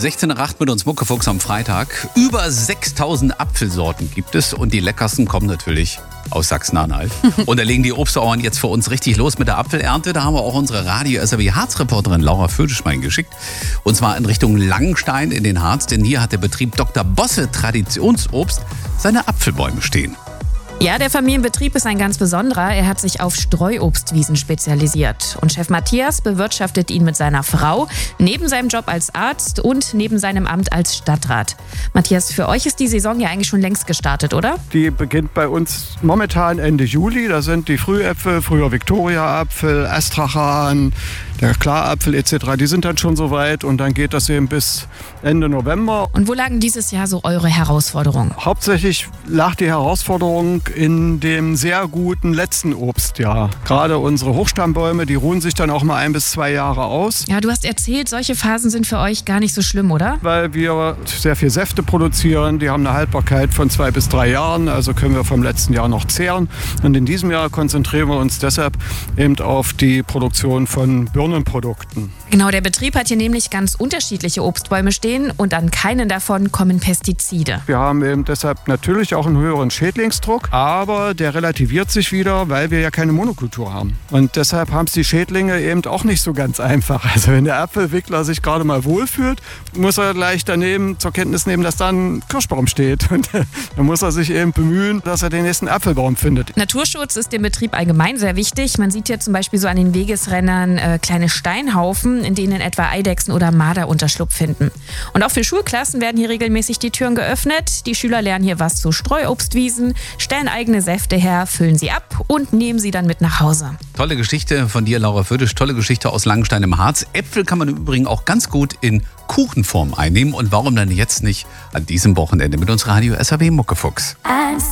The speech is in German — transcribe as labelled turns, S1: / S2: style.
S1: 16:08 mit uns Muckefuchs am Freitag. Über 6000 Apfelsorten gibt es und die leckersten kommen natürlich aus Sachsen-Anhalt. Und da legen die Obstbauern jetzt für uns richtig los mit der Apfelernte. Da haben wir auch unsere Radio-SAW-Harz-Reporterin Laura Födischmein geschickt. Und zwar in Richtung Langenstein in den Harz, denn hier hat der Betrieb Dr. Bosse Traditionsobst seine Apfelbäume stehen.
S2: Ja, der Familienbetrieb ist ein ganz besonderer. Er hat sich auf Streuobstwiesen spezialisiert. Und Chef Matthias bewirtschaftet ihn mit seiner Frau, neben seinem Job als Arzt und neben seinem Amt als Stadtrat. Matthias, für euch ist die Saison ja eigentlich schon längst gestartet, oder?
S3: Die beginnt bei uns momentan Ende Juli. Da sind die Frühäpfel, früher Viktoria-Apfel, Astrachan, der Klarapfel etc. Die sind dann schon soweit und dann geht das eben bis Ende November.
S2: Und wo lagen dieses Jahr so eure Herausforderungen?
S3: Hauptsächlich lag die Herausforderung in dem sehr guten letzten Obstjahr. Gerade unsere Hochstammbäume, die ruhen sich dann auch mal 1 bis 2 Jahre aus.
S2: Ja, du hast erzählt, solche Phasen sind für euch gar nicht so schlimm, oder?
S3: Weil wir sehr viel Säfte produzieren. Die haben eine Haltbarkeit von 2 bis 3 Jahren. Also können wir vom letzten Jahr noch zehren. Und in diesem Jahr konzentrieren wir uns deshalb eben auf die Produktion von Birnenprodukten.
S2: Genau, der Betrieb hat hier nämlich ganz unterschiedliche Obstbäume stehen und an keinen davon kommen Pestizide.
S3: Wir haben eben deshalb natürlich auch einen höheren Schädlingsdruck, aber der relativiert sich wieder, weil wir ja keine Monokultur haben. Und deshalb haben es die Schädlinge eben auch nicht so ganz einfach. Also wenn der Apfelwickler sich gerade mal wohlfühlt, muss er gleich daneben zur Kenntnis nehmen, dass da ein Kirschbaum steht. Und dann muss er sich eben bemühen, dass er den nächsten Apfelbaum findet.
S2: Naturschutz ist dem Betrieb allgemein sehr wichtig. Man sieht hier zum Beispiel so an den Wegesrändern kleine Steinhaufen, in denen etwa Eidechsen oder Marder Unterschlupf finden. Und auch für Schulklassen werden hier regelmäßig die Türen geöffnet. Die Schüler lernen hier was zu Streuobstwiesen, stellen eigene Säfte her, füllen sie ab und nehmen sie dann mit nach Hause.
S1: Tolle Geschichte von dir, Laura Födisch. Tolle Geschichte aus Langenstein im Harz. Äpfel kann man im Übrigen auch ganz gut in Kuchenform einnehmen. Und warum dann jetzt nicht an diesem Wochenende mit uns Radio SAW Muckefuchs?